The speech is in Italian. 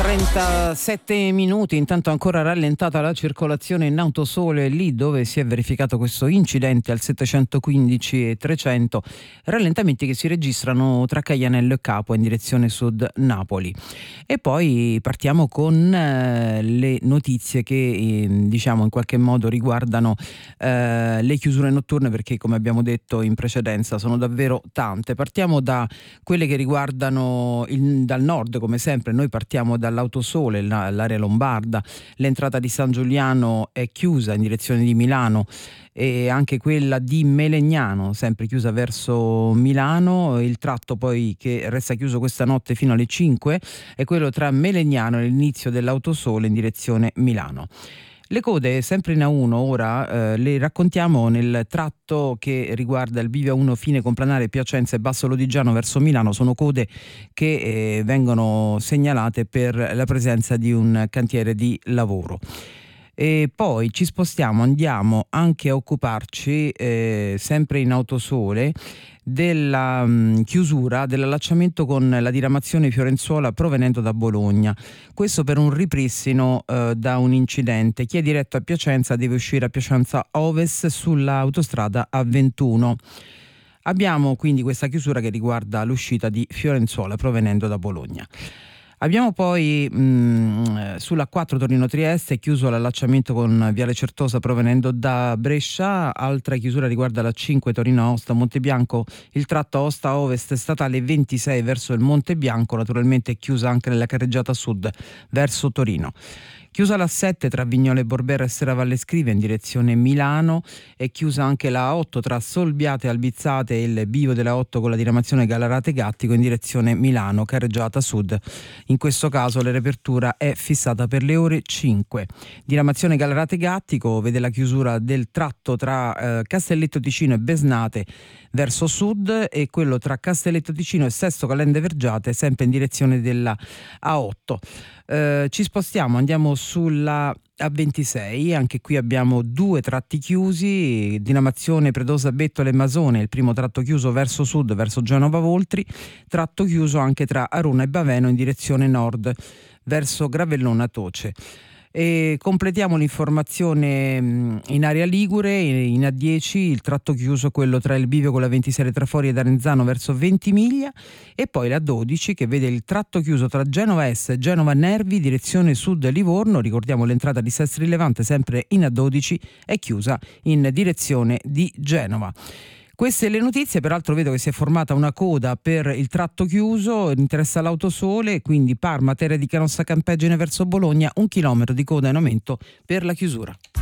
37 minuti, intanto ancora rallentata la circolazione in Autosole lì dove si è verificato questo incidente al 715 e 300, rallentamenti che si registrano tra Caianello e Capua in direzione sud Napoli. E poi partiamo con le notizie che diciamo in qualche modo riguardano le chiusure notturne, perché come abbiamo detto in precedenza sono davvero tante. Partiamo da quelle che riguardano dal nord, come sempre noi partiamo dall'Autosole, l'area lombarda. L'entrata di San Giuliano è chiusa in direzione di Milano e anche quella di Melegnano sempre chiusa verso Milano. Il tratto poi che resta chiuso questa notte fino alle 5 è quello tra Melegnano e l'inizio dell'Autosole in direzione Milano. Le code sempre in A1 ora le raccontiamo nel tratto che riguarda il bivio A1 fine Complanare Piacenza e Basso Lodigiano verso Milano. Sono code che vengono segnalate per la presenza di un cantiere di lavoro. E poi ci spostiamo, andiamo anche a occuparci sempre in Autosole della chiusura dell'allacciamento con la diramazione Fiorenzuola provenendo da Bologna. Questo per un ripristino da un incidente. Chi è diretto a Piacenza deve uscire a Piacenza Ovest sull'autostrada A21. Abbiamo quindi questa chiusura che riguarda l'uscita di Fiorenzuola provenendo da Bologna. Abbiamo poi sulla 4 Torino-Trieste chiuso l'allacciamento con Viale Certosa provenendo da Brescia. Altra chiusura riguarda la 5 Torino-Aosta Montebianco, il tratto Aosta-Ovest statale 26 verso il Monte Bianco, naturalmente è chiusa anche nella carreggiata sud verso Torino. Chiusa la 7 tra Vignole Borbera e Serravalle Scrivia in direzione Milano, è chiusa anche la 8 tra Solbiate e Albizzate e il bivio della 8 con la diramazione Gallarate Gattico in direzione Milano, carreggiata sud. In questo caso la riapertura è fissata per le ore 5. Diramazione Gallarate Gattico vede la chiusura del tratto tra Castelletto Ticino e Besnate verso sud e quello tra Castelletto Ticino e Sesto Calende Vergiate sempre in direzione della A8. Ci spostiamo, andiamo sulla A26, anche qui abbiamo due tratti chiusi, diramazione Predosa Bettola e Masone, il primo tratto chiuso verso sud verso Genova Voltri, tratto chiuso anche tra Arona e Baveno in direzione nord verso Gravellona Toce. E completiamo l'informazione in area Ligure, in A10 il tratto chiuso quello tra il bivio con la 26 Trafori ed Arenzano verso Ventimiglia e poi la 12 che vede il tratto chiuso tra Genova Est e Genova Nervi direzione sud Livorno. Ricordiamo l'entrata di Sestri Levante sempre in A12 è chiusa in direzione di Genova. Queste le notizie, peraltro vedo che si è formata una coda per il tratto chiuso, interessa l'Autosole, quindi Parma, Terre di Canossa Campeggine verso Bologna, 1 chilometro di coda in aumento per la chiusura.